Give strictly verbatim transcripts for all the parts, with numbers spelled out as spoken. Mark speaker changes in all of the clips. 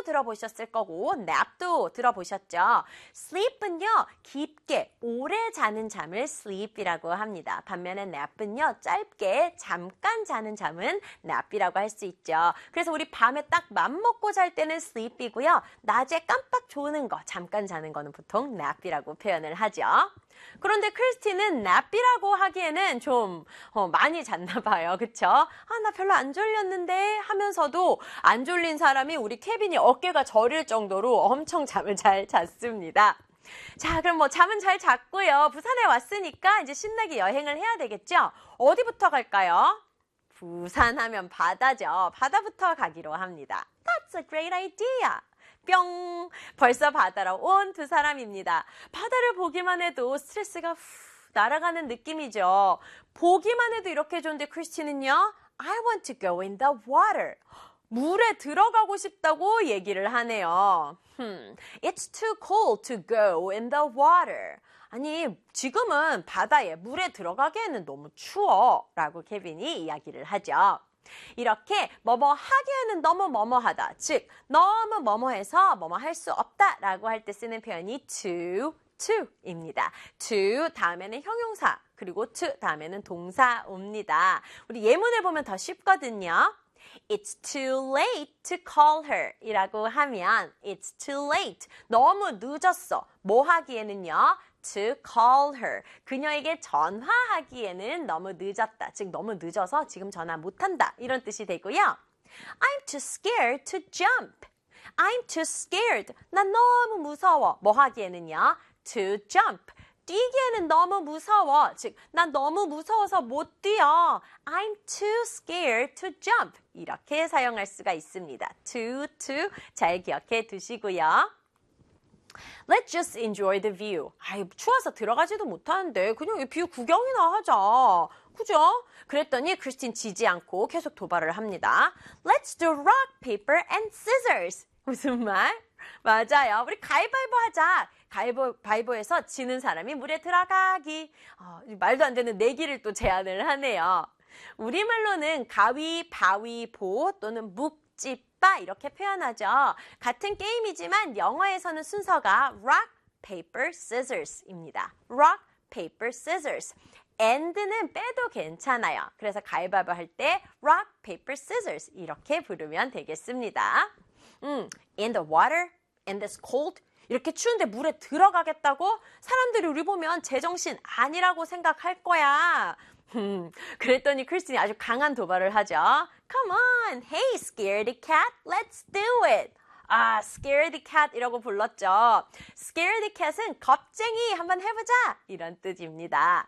Speaker 1: 들어보셨을 거고 nap도 들어보셨죠. sleep은요, 깊게 오래 자는 잠을 sleep이라고 합니다. 반면에 nap은요, 짧게 잠깐 자는 잠은 nap이라고 할 수 있죠. 그래서 우리 밤에 딱 맘 먹고 잘 때는 sleep이고요. 낮에 깜빡 조는 거, 잠깐 자는 거는 보통 nap이라고 표현을 하죠. 그런데 크리스티는 nap이라고 하기에는 좀 어, 많이 잤나 봐요. 그쵸? 아, 나 별로 안 졸렸는데 하면서도 안 졸린 사람이 우리 케빈이 어깨가 저릴 정도로 엄청 잠을 잘 잤습니다. 자, 그럼 뭐 잠은 잘 잤고요. 부산에 왔으니까 이제 신나게 여행을 해야 되겠죠? 어디부터 갈까요? 부산 하면 바다죠. 바다부터 가기로 합니다. That's a great idea. 뿅! 벌써 바다로 온 두 사람입니다. 바다를 보기만 해도 스트레스가 후 날아가는 느낌이죠. 보기만 해도 이렇게 좋은데 크리스티는요, I want to go in the water. 물에 들어가고 싶다고 얘기를 하네요. Hmm, it's too cold to go in the water. 아니, 지금은 바다에 물에 들어가기에는 너무 추워. 라고 케빈이 이야기를 하죠. 이렇게 뭐뭐 하기에는 너무 뭐뭐하다. 즉, 너무 뭐뭐해서 뭐뭐 할 수 없다 라고 할 때 쓰는 표현이 to, to입니다. to 다음에는 형용사, 그리고 to 다음에는 동사 옵니다. 우리 예문을 보면 더 쉽거든요. It's too late to call her 이라고 하면 It's too late. 너무 늦었어. 뭐 하기에는요? To call her. 그녀에게 전화하기에는 너무 늦었다. 즉 너무 늦어서 지금 전화 못한다. 이런 뜻이 되고요. I'm too scared to jump. I'm too scared. 난 너무 무서워. 뭐 하기에는요? To jump. 뛰기에는 너무 무서워. 즉, 난 너무 무서워서 못 뛰어. I'm too scared to jump. 이렇게 사용할 수가 있습니다. to, to 잘 기억해 두시고요. Let's just enjoy the view. 아유, 추워서 들어가지도 못하는데 그냥 이 뷰 구경이나 하자. 그죠? 그랬더니 크리스틴 지지 않고 계속 도발을 합니다. Let's do rock, paper, and scissors. 무슨 말? 맞아요. 우리 가위바위보 하자. 가위바위보에서 지는 사람이 물에 들어가기. 어, 말도 안 되는 내기를 또 제안을 하네요. 우리말로는 가위바위보 또는 묵찌빠 이렇게 표현하죠. 같은 게임이지만 영어에서는 순서가 rock, paper, scissors입니다. rock, paper, scissors. and는 빼도 괜찮아요. 그래서 가위바위보 할 때 rock, paper, scissors 이렇게 부르면 되겠습니다. 음, in the water, in this cold. 이렇게 추운데 물에 들어가겠다고? 사람들이 우리 보면 제정신 아니라고 생각할 거야. 음, 그랬더니 크리스틴이 아주 강한 도발을 하죠. Come on, hey scaredy cat, let's do it. 아, scaredy cat 이라고 불렀죠. scaredy cat은 겁쟁이 한번 해보자 이런 뜻입니다.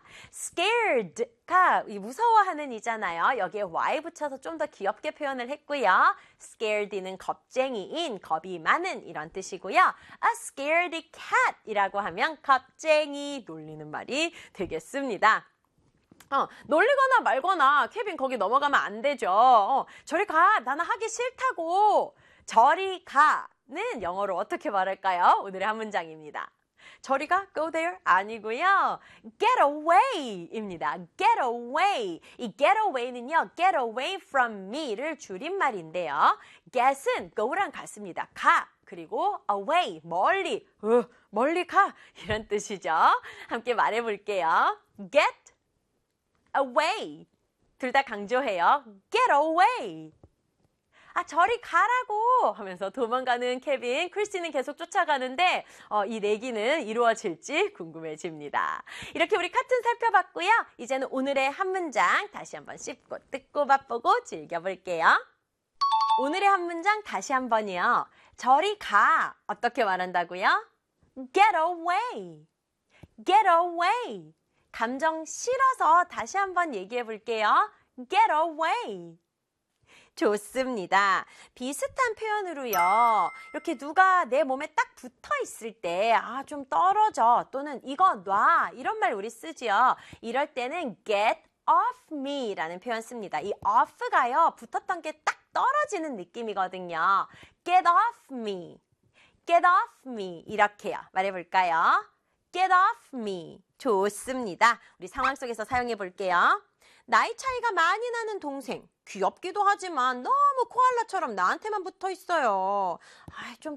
Speaker 1: scared가 이 무서워하는 이잖아요. 여기에 y 붙여서 좀 더 귀엽게 표현을 했고요. scared는 겁쟁이인, 겁이 많은 이런 뜻이고요. a scaredy cat 이라고 하면 겁쟁이 놀리는 말이 되겠습니다. 어, 놀리거나 말거나 케빈 거기 넘어가면 안 되죠. 어, 저리 가, 나는 하기 싫다고. 저리 가는 영어로 어떻게 말할까요? 오늘의 한 문장입니다. 저리 가, go there 아니고요. get away입니다. get away. 이 get away는요, get away from me를 줄임말인데요. get은 go랑 같습니다. 가. 그리고 away, 멀리. 어, 멀리 가. 이런 뜻이죠. 함께 말해볼게요. get away. 둘 다 강조해요. get away. 아, 저리 가라고 하면서 도망가는 케빈, 크리스티는 계속 쫓아가는데 어, 이 내기는 이루어질지 궁금해집니다. 이렇게 우리 카툰 살펴봤고요. 이제는 오늘의 한 문장 다시 한번 씹고 뜯고 맛보고 즐겨볼게요. 오늘의 한 문장 다시 한번이요. 저리 가. 어떻게 말한다고요? Get away. Get away. 감정 실어서 다시 한번 얘기해 볼게요. Get away. 좋습니다. 비슷한 표현으로요. 이렇게 누가 내 몸에 딱 붙어 있을 때, 아, 좀 떨어져. 또는 이거 놔. 이런 말 우리 쓰지요. 이럴 때는 get off me 라는 표현 씁니다. 이 off가요. 붙었던 게 딱 떨어지는 느낌이거든요. get off me. get off me. 이렇게요. 말해볼까요? get off me. 좋습니다. 우리 상황 속에서 사용해 볼게요. 나이 차이가 많이 나는 동생. 귀엽기도 하지만 너무 코알라처럼 나한테만 붙어 있어요. 아, 좀